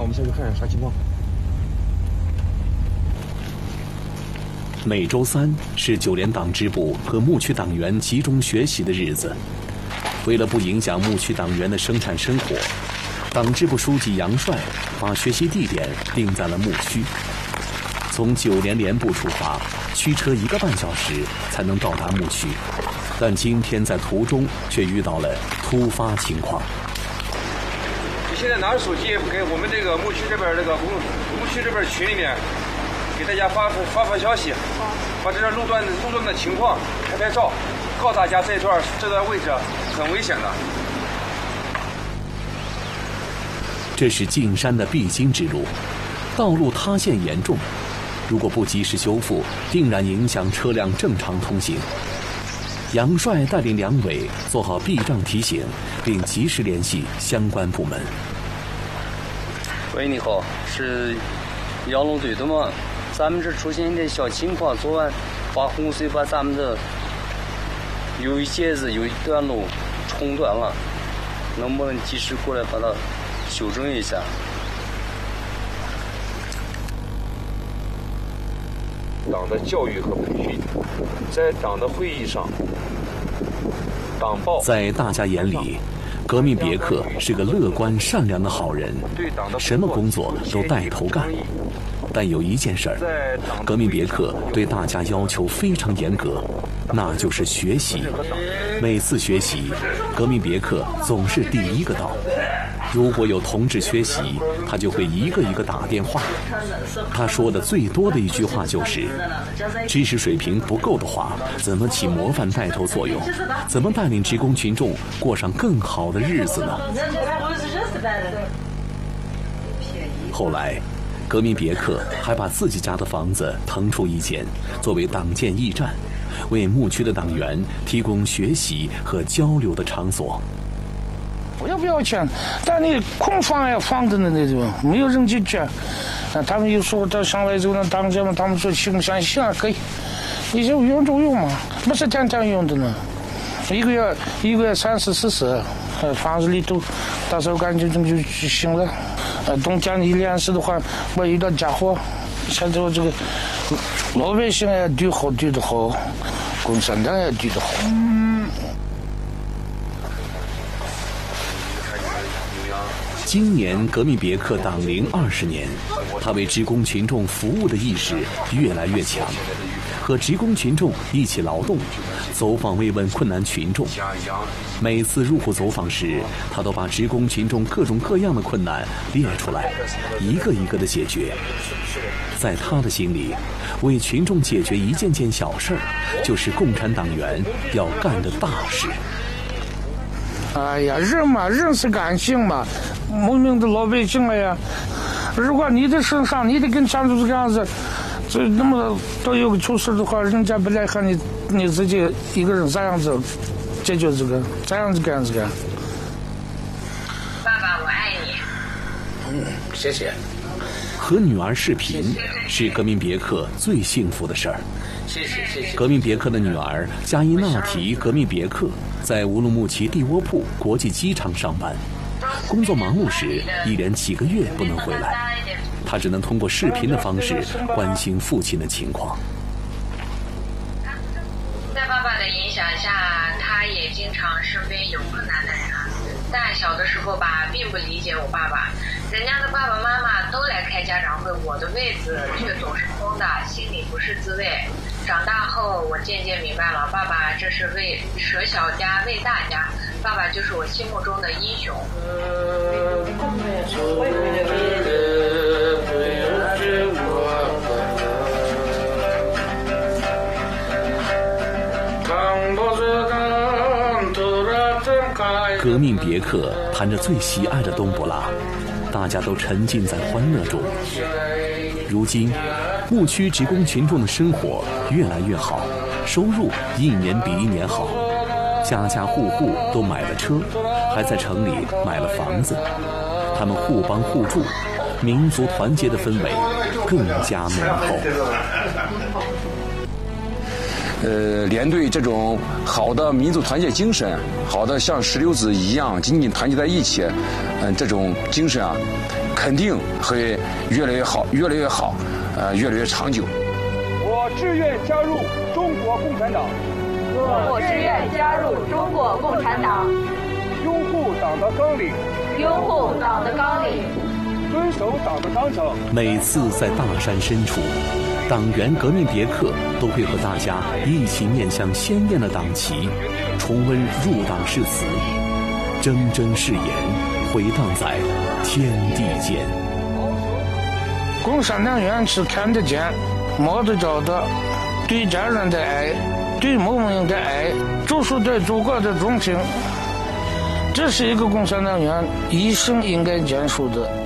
们下去看看啥情况。 每周三是9连党支部和牧区党员集中学习的日子。为了不影响牧区党员的生产生活，党支部书记杨帅把学习地点定在了牧区。从9连连部出发，驱车1个半小时才能到达牧区，但今天在途中却遇到了突发情况。 你现在拿着手机给我们这个牧区这边牧区这边群里面，给大家发消息，把这段路段的情况拍照，告诉大家这段位置很危险的。 这是进山的必经之路，道路塌陷严重，如果不及时修复，定然影响车辆正常通行。杨帅带领两委做好避障提醒，并及时联系相关部门。 喂，你好，是幺龙队的吗？咱们这出现一点小情况，昨晚发洪水把咱们的有一节子有一段路冲断了，能不能及时过来把它修正一下？ 党的教育和培训，在党的会议上，党报在大家眼里，革命别克是个乐观善良的好人，什么工作都带头干。但有一件事儿，革命别克对大家要求非常严格，那就是学习。每次学习，革命别克总是第一个到。如果有同志缺席，他就会一个一个打电话。他说的最多的一句话就是：知识水平不够的话，怎么起模范带头作用？怎么带领职工群众过上更好的日子呢？后来，革命别克还把自己家的房子腾出一间，作为党建驿站，为牧区的党员提供学习和交流的场所。 不要钱，但你空房也放着呢，那种没有人去捐。他们有时候到上来之后呢，当家嘛，他们说行不行？行，可以，你就用就用嘛，不是天天用的呢。一个月30、40，房子里头，到时候感觉就行了。冬天一连时的话，我遇到家伙，现在我这个老百姓也对得好，共产党也对得好。 今年革命别克党龄20年，他为职工群众服务的意识越来越强，和职工群众一起劳动，走访慰问困难群众。每次入户走访时，他都把职工群众各种各样的困难列出来，一个一个的解决。在他的心里，为群众解决一件件小事儿，就是共产党员要干的大事。 哎呀，人嘛，人是感性嘛，文明的老百姓了呀。如果你的身上，你的跟前就是这样子，这那么都有个出事的话，人家不来看你自己一个人这样子解决这个，这样子干这个。 爸爸，我爱你。 谢谢。 和女儿视频是革命别克最幸福的事儿。 谢谢。 革命别克的女儿加伊纳提革命别克在乌鲁木齐蒂窝铺国际机场上班，工作忙碌时一连几个月不能回来，她只能通过视频的方式关心父亲的情况。 在爸爸的影响下，他也经常身边有困难的人，但小的时候吧，并不理解我爸爸。人家的爸爸妈妈都来开家长会，我的位子却总是空的，心里不是滋味。长大后，我渐渐明白了，爸爸这是为舍小家为大家，爸爸就是我心目中的英雄。 革命别克弹着最喜爱的冬不拉，大家都沉浸在欢乐中。如今，牧区职工群众的生活越来越好，收入一年比一年好，家家户户都买了车，还在城里买了房子。他们互帮互助，民族团结的氛围更加浓厚。 连队这种好的民族团结精神，好的像石榴籽一样紧紧团结在一起，这种精神啊， 肯定会越来越好，越来越好，越来越长久。 我志愿加入中国共产党。 我志愿加入中国共产党。 拥护党的纲领。 拥护党的纲领。 遵守党的章程。 每次在大山深处，党员革命别克都会和大家一起面向鲜艳的党旗，重温入党誓词，铮铮誓言回荡在天地间。 共产党员是看得见摸得着的，对家人的爱，对母亲的爱，就是对祖国的忠心，这是一个共产党员一生应该坚守的。